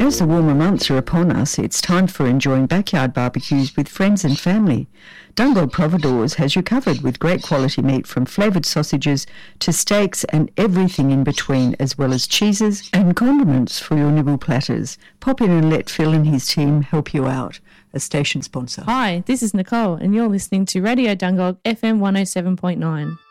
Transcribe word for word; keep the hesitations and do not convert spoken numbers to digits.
As the warmer months are upon us, it's time for enjoying backyard barbecues with friends and family. Dungog Providores has you covered with great quality meat from flavoured sausages to steaks and everything in between, as well as cheeses and condiments for your nibble platters. Pop in and let Phil and his team help you out. A station sponsor. Hi, this is Nicole and you're listening to Radio Dungog F M one oh seven point nine.